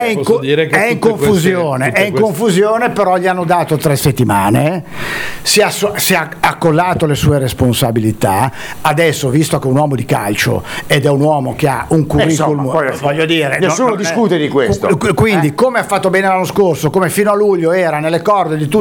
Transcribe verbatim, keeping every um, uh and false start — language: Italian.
È in, co- è in confusione, queste, è in queste... confusione, però gli hanno dato tre settimane, si, asso- si è accollato le sue responsabilità. Adesso, visto che è un uomo di calcio ed è un uomo che ha un curriculum, eh, insomma, voglio dire, nessuno non, discute non è, di questo. Quindi, eh? come ha fatto bene l'anno scorso, come fino a luglio era nelle corde di tutti